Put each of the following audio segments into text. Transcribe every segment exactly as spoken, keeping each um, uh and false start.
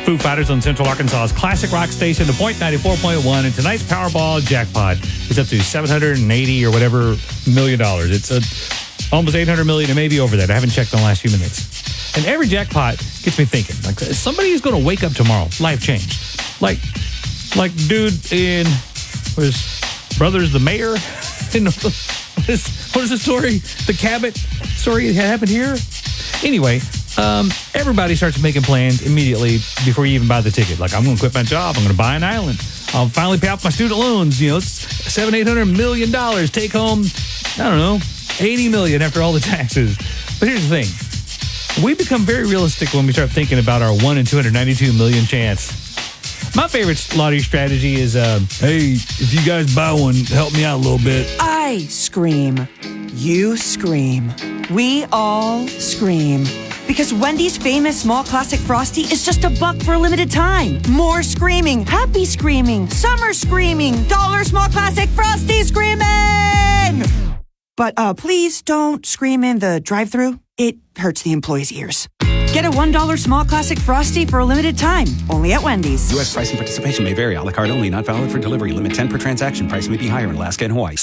Foo Fighters on Central Arkansas's classic rock station, The Point ninety-four point one, and tonight's Powerball jackpot is up to seven hundred eighty or whatever million dollars. It's a, almost eight hundred million and maybe over that. I haven't checked in the last few minutes. And every jackpot gets me thinking, like somebody is going to wake up tomorrow, life changed. Like, like dude in, what is, Brothers the Mayor? In, what, is, what is the story? The Cabot story that happened here? Anyway, um, everybody starts making plans immediately before you even buy the ticket. Like, I'm going to quit my job. I'm going to buy an island. I'll finally pay off my student loans. You know, it's seven, eight hundred million dollars. Take home, I don't know, eighty million after all the taxes. But here's the thing. We become very realistic when we start thinking about our one in two hundred ninety-two million chance. My favorite lottery strategy is, uh, hey, if you guys buy one, help me out a little bit. I scream. You scream. We all scream. Because Wendy's famous small classic Frosty is just a buck for a limited time. More screaming, happy screaming, summer screaming, dollar small classic Frosty screaming! But uh, please don't scream in the drive-thru. It hurts the employees' ears. Get a one dollar small classic Frosty for a limited time, only at Wendy's. U S price and participation may vary. A la carte only, not valid for delivery. Limit ten per transaction. Price may be higher in Alaska and Hawaii.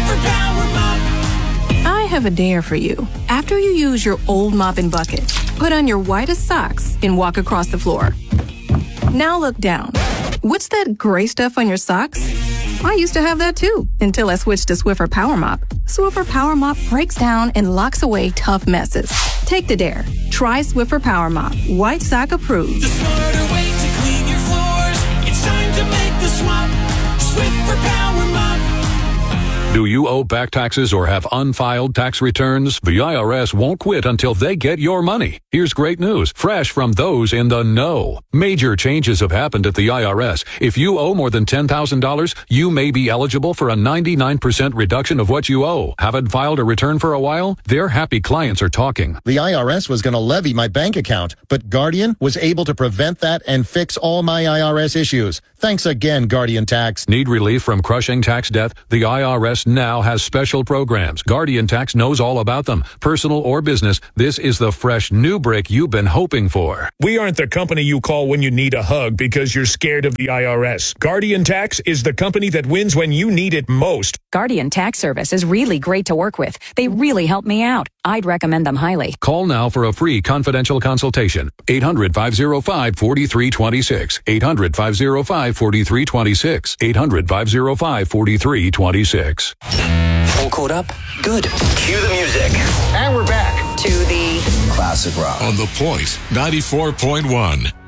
I have a dare for you. After you use your old mop and bucket, put on your whitest socks and walk across the floor. Now look down. What's that gray stuff on your socks? I used to have that too, until I switched to Swiffer Power Mop. Swiffer Power Mop breaks down and locks away tough messes. Take the dare. Try Swiffer Power Mop. White sock approved. The smarter way to clean your floors. It's time to make the swap. Swiffer Power Mop. Do you owe back taxes or have unfiled tax returns? The I R S won't quit until they get your money. Here's great news, fresh from those in the know. Major changes have happened at the I R S. If you owe more than ten thousand dollars, you may be eligible for a ninety-nine percent reduction of what you owe. Haven't filed a return for a while? Their happy clients are talking. The I R S was going to levy my bank account, but Guardian was able to prevent that and fix all my I R S issues. Thanks again, Guardian Tax. Need relief from crushing tax debt? The I R S now has special programs. Guardian Tax knows all about them. Personal or business, this is the fresh new brick you've been hoping for. We aren't the company you call when you need a hug because you're scared of the I R S. Guardian Tax is the company that wins when you need it most. Guardian Tax Service is really great to work with. They really help me out. I'd recommend them highly. Call now for a free confidential consultation. eight hundred, five oh five, four three two six. eight hundred, five oh five, four three two six. eight hundred, five oh five, four three two six. All caught up? Good. Cue the music. And we're back to the classic rock on The Point ninety-four point one.